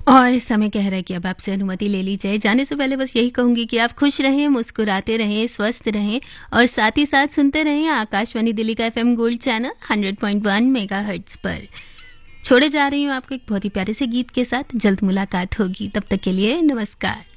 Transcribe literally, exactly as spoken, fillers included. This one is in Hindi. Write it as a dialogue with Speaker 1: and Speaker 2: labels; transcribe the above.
Speaker 1: और समय कह रहा है कि अब आपसे अनुमति ले ली जाए। जाने से पहले बस यही कहूँगी कि आप खुश रहें, मुस्कुराते रहें, स्वस्थ रहें और साथ ही साथ सुनते रहें आकाशवाणी दिल्ली का FM gold channel hundred point one megahertz पर। छोड़े जा रही हूँ आपको एक बहुत ही प्यारे से गीत के साथ। जल्द मुलाकात होगी, तब तक के लिए नमस्कार।